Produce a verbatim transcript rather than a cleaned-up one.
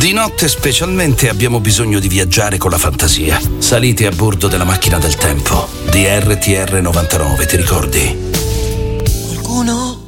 Di notte specialmente abbiamo bisogno di viaggiare con la fantasia. Salite a bordo della macchina del tempo di R T R novantanove, ti ricordi? Qualcuno